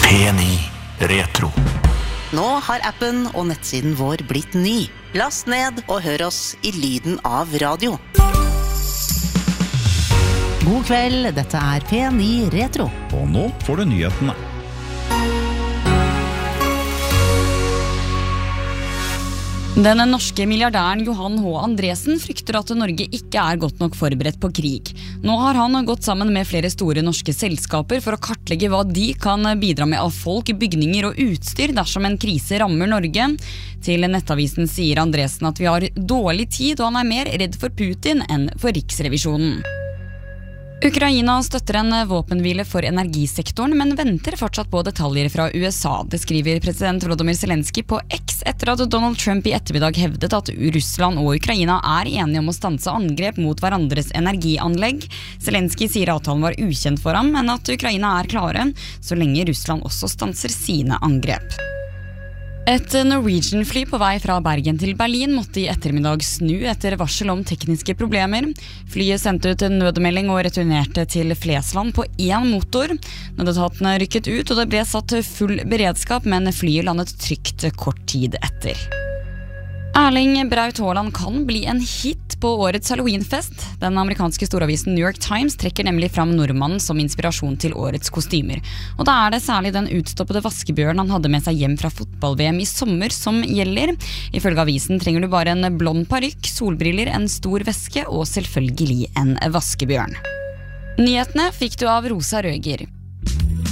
P9 Retro. Nå har appen og nettsiden vår blitt ny. Last ned og hør oss i lyden av radio. God kveld, dette er P9 Retro. Og nå får du nyhetene. Den norske milliardæren Johan H. Andresen frykter at Norge ikke er godt nok forberedt på krig. Nå har han gått sammen med flere store norske selskaper for å kartlegge hva de kan bidra med av folk, bygninger og utstyr dersom en krise rammer Norge. Til Nettavisen sier Andresen at vi har dårlig tid, og han er mer redd for Putin enn for Riksrevisjonen. Ukraina støtter en våpenhvile for energisektoren, men venter fortsatt på detaljer fra USA. Det skriver president Volodymyr Zelensky på X etter at Donald Trump i ettermiddag hevdet at Russland og Ukraina er enige om å stanse angrep mot hverandres energianlegg. Zelensky sier avtalen var ukjent for ham, men at Ukraina er klare, så lenge Russland også stanser sine angrep. Et Norwegian-fly på vei fra Bergen til Berlin måtte i ettermiddag snu etter varsel om tekniske problemer. Flyet sendte ut en nødmelding og returnerte til Flesland på 1 motor. Nødetatene rykket ut, og det ble satt full beredskap, men flyet landet trygt kort tid etter. Erling Braut Haaland kan bli en hit på årets Halloweenfest. Den amerikanske storavisen New York Times trekker nemlig fram nordmannen som inspirasjon til årets kostymer. Og da er det særlig den utstoppede vaskebjørnen han hadde med seg hjem fra fotball-VM i sommer som gjelder. Ifølge avisen trenger du bare en blond parykk, solbriller, en stor veske og selvfølgelig en vaskebjørn. Nyhetene fikk du av Rosa Røger.